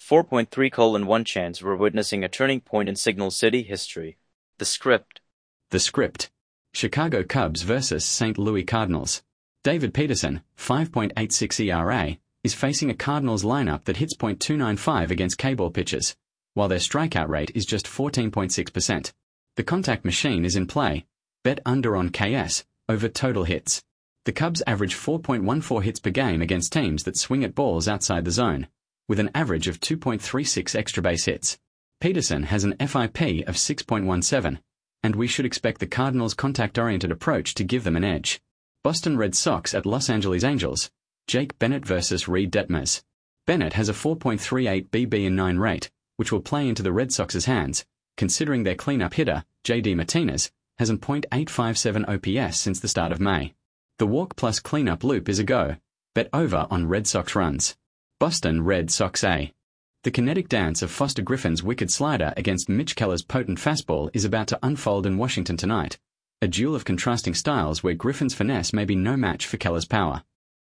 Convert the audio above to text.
4.3:1 chance we're witnessing a turning point in Signal City history. The script. The script. Chicago Cubs versus St. Louis Cardinals. David Peterson, 5.86 ERA, is facing a Cardinals lineup that hits .295 against K-ball pitchers, while their strikeout rate is just 14.6%. The contact machine is in play. Bet under on KS over total hits. The Cubs average 4.14 hits per game against teams that swing at balls outside the zone, with an average of 2.36 extra base hits. Peterson has an FIP of 6.17, and we should expect the Cardinals' contact-oriented approach to give them an edge. Boston Red Sox at Los Angeles Angels. Jake Bennett versus Reed Detmers. Bennett has a 4.38 BB/9 rate, which will play into the Red Sox's hands, considering their cleanup hitter, J.D. Martinez, has an .857 OPS since the start of May. The walk plus cleanup loop is a go. Bet over on Red Sox runs. Boston Red Sox A. The kinetic dance of Foster Griffin's wicked slider against Mitch Keller's potent fastball is about to unfold in Washington tonight, a duel of contrasting styles where Griffin's finesse may be no match for Keller's power.